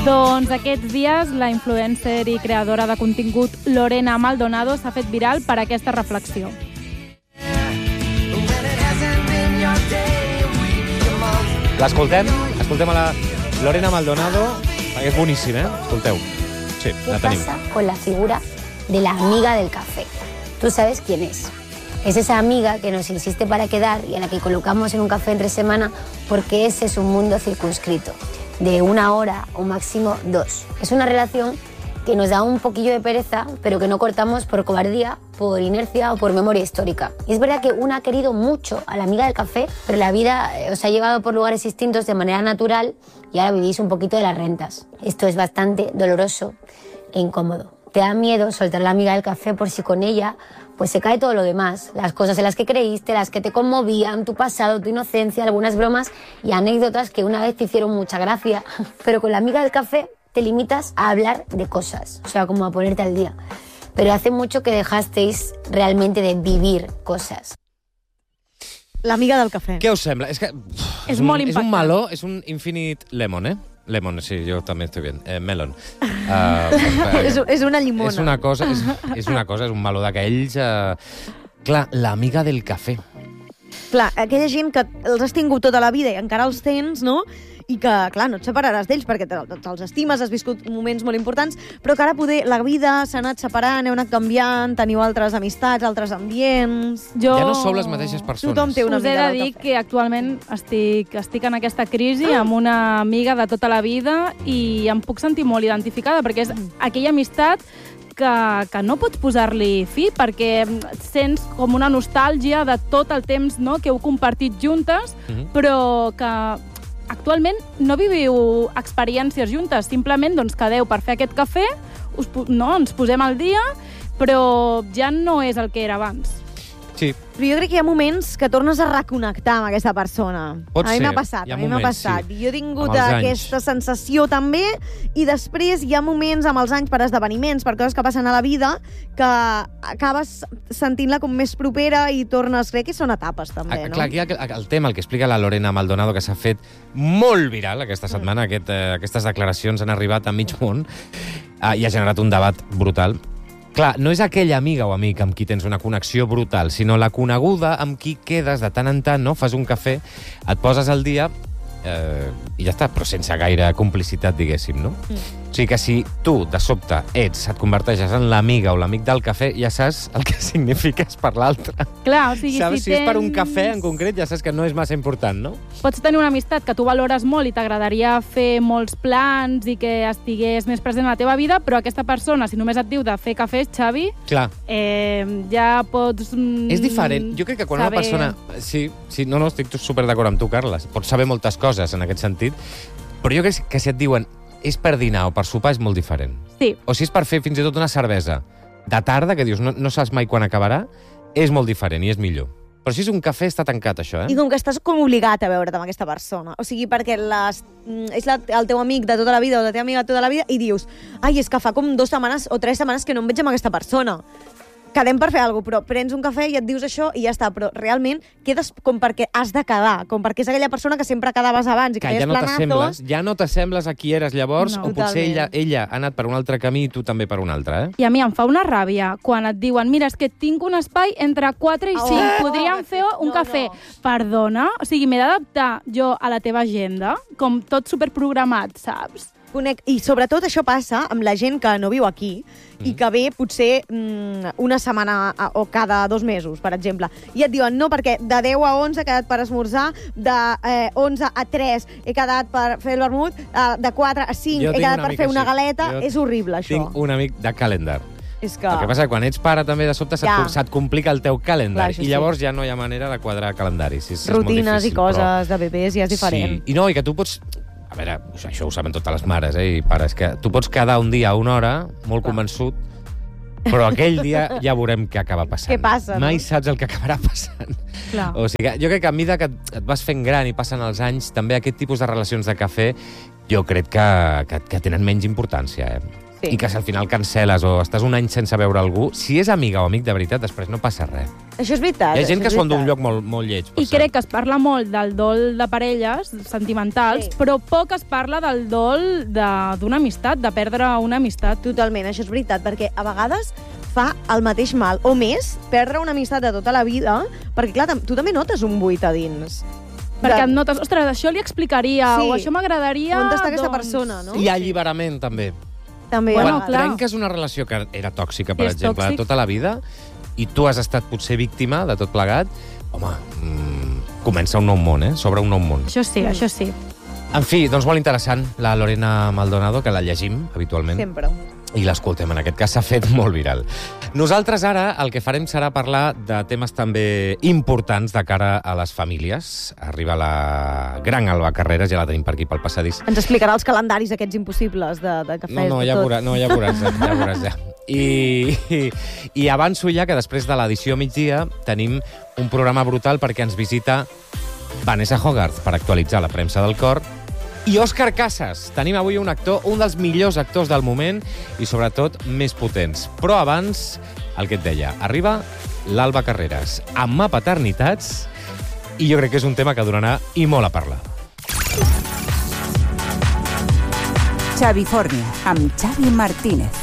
Doncs aquests dies la influencer i creadora de contingut Lorena Maldonado s'ha fet viral per aquesta reflexió. L'escoltem? Escoltem a la Lorena Maldonado, perquè és boníssim, ¿eh? Escolteu. Sí, la tenim. ¿Qué pasa con la figura de la amiga del café? Tú sabes quién es. Es esa amiga que nos insiste para quedar y a la que colocamos en un café entre semana porque ese es un mundo circunscrito, de 1 hora o máximo 2. Es una relación que nos da un poquillo de pereza, pero que no cortamos por cobardía, por inercia o por memoria histórica. Y es verdad que una ha querido mucho a la amiga del café, pero la vida os ha llevado por lugares distintos de manera natural y ahora vivís un poquito de las rentas. Esto es bastante doloroso e incómodo. Te da miedo soltar a la amiga del café por si con ella pues se cae todo lo demás, las cosas en las que creíste, las que te conmovían, tu pasado, tu inocencia, algunas bromas y anécdotas que una vez te hicieron mucha gracia, pero con la amiga del café te limitas a hablar de cosas, o sea, como a ponerte al día. Pero hace mucho que dejasteis realmente de vivir cosas. L'amiga del cafè. Què us sembla? És que És molt és un impactant. meló, és un infinite lemon, eh? Lemon, sí, jo també estoy bien. Melon. És una llimona. És una cosa, és un meló d'aquells... Clar, l'amiga del cafè. Clar, aquella gent que els has tingut tota la vida i encara els tens, no? I que, clar, no et separaràs d'ells perquè te'ls estimes, has viscut moments molt importants, però que ara poder la vida s'ha anat separant, heu anat canviant, teniu altres amistats, altres ambients... Jo... Ja no sou les mateixes persones. Tothom té una Us he amiga de del dir cafè. que actualment estic en aquesta crisi amb una amiga de tota la vida i em puc sentir molt identificada perquè és aquella amistat que no pots posar-li fi perquè sents com una nostàlgia de tot el temps, no?, que heu compartit juntes, però que actualment no viviu experiències juntes, simplement doncs, quedeu per fer aquest cafè, ens posem al dia, però ja no és el que era abans. Sí. Però jo crec que hi ha moments que tornes a reconnectar amb aquesta persona. Pot a mi ser. m'ha passat, Hi ha a mi m'ha moments, passat. sí. Jo he tingut Amb els anys. aquesta sensació també i després hi ha moments amb els anys per esdeveniments, per coses que passen a la vida, que acabes sentint-la com més propera i tornes... Crec que són etapes també, no? Clar, aquí el tema, el que explica la Lorena Maldonado, que s'ha fet molt viral aquesta setmana, aquestes declaracions han arribat a mig món i ha generat un debat brutal. Clar, no és aquella amiga o amic amb qui tens una connexió brutal, sinó la coneguda amb qui quedes de tant en tant, no? Fas un cafè, et poses al dia i ja està, però sense gaire complicitat, diguéssim, no? O sigui que si tu, de sobte, et converteixes en l'amiga o l'amic del cafè, ja saps el que signifiques per l'altre. Clar, o sigui, Saps? Si és per un cafè en concret, ja saps que no és massa important, no? Pots tenir una amistat que tu valores molt i t'agradaria fer molts plans i que estigués més present a la teva vida, però aquesta persona, si només et diu de fer cafès, Xavi, Clar. Ja pots... És diferent. Jo crec que quan una persona... Sí, no, estic super d'acord amb tu, Carles. Pots saber moltes coses en aquest sentit, però jo crec que si et diuen és per dinar o per sopar és molt diferent. Sí. O si és per fer fins i tot una cervesa de tarda, que dius no saps mai quan acabarà, és molt diferent i és millor. Però si és un cafè, està tancat, això, I com que estàs com obligat a veure't amb aquesta persona. O sigui, perquè és el teu amic de tota la vida o la teva amiga de tota la vida i dius, ai, és que fa com 2 setmanes o 3 setmanes que no em veig amb aquesta persona. Quedem per fer alguna cosa, però prens un cafè i et dius això i ja està. Però realment quedes com perquè has de quedar, com perquè és aquella persona que sempre quedaves abans i que ja planazos. ja no t'assembles a qui eres llavors, No. o potser Totalment. ella ha anat per un altre camí i tu també per un altre, I a mi em fa una ràbia quan et diuen mira, és que tinc un espai entre 4 i 5, podríem fer un cafè. Perdona? O sigui, m'he d'adaptar jo a la teva agenda, com tot superprogramat, saps? I sobretot això passa amb la gent que no viu aquí i que ve potser una setmana o cada 2 mesos, per exemple. I et diuen, no, perquè de 10 a 11 he quedat per esmorzar, de 11 a 3 he quedat per fer el vermut, de 4 a 5 he quedat per fer una galeta. És horrible, això. Tinc un amic de calendar. És que... El que passa és que quan ets pare també de sobte se't complica el teu calendar. Clar, I llavors ja no hi ha manera de quadrar calendaris. És rutines molt difícil, i coses de bebès ja és diferent. Sí. I no, i que tu pots... A veure, això ho saben totes les mares, i pares, que tu pots quedar un dia a una hora molt convençut, però aquell dia ja veurem què acaba passant. Què passa, no? Mai saps el que acabarà passant. Clar. O sigui, jo crec que a mesura que et vas fent gran i passen els anys, també aquest tipus de relacions de cafè jo crec que tenen menys importància, i que si al final cancel·les o estàs un any sense veure algú, si és amiga o amic de veritat, després no passa res. Això és veritat. Hi ha gent que és es fon d'un veritat. lloc molt lleig. I crec que es parla molt del dol de parelles sentimentals, Sí. però poc es parla del dol d'una amistat, de perdre una amistat. Totalment, això és veritat, perquè a vegades fa el mateix mal, o més, perdre una amistat de tota la vida, perquè, clar, tu també notes un buit a dins. Perquè et notes, ostres, això li explicaria, Sí. o això m'agradaria... On està aquesta doncs, persona, no? Hi ha alliberament, també. També, Bueno, a Quan vegades. clar. trenques una relació que era tòxica, per És exemple, tòxic. tota la vida, i tu has estat potser víctima de tot plegat, home, comença un nou món, s'obre un nou món. Això sí, això sí. En fi, doncs molt interessant, la Lorena Maldonado, que la llegim habitualment. Sempre. I l'escoltem, en aquest cas s'ha fet molt viral. Nosaltres ara el que farem serà parlar de temes també importants de cara a les famílies. Arriba la gran Alba Carreras, ja la tenim per aquí pel passadís. Ens explicarà els calendaris aquests impossibles de cafès. No, de ja tot. veuràs ja. I avanço ja que després de l'edició migdia tenim un programa brutal perquè ens visita Vanessa Hogarth per actualitzar la premsa del cor i Òscar Casas. Tenim avui un actor, un dels millors actors del moment i, sobretot, més potents. Però abans, el que et deia, arriba l'Alba Carreras amb paternitats i jo crec que és un tema que donarà i molt a parlar. Xavi Forni, amb Xavi Martínez.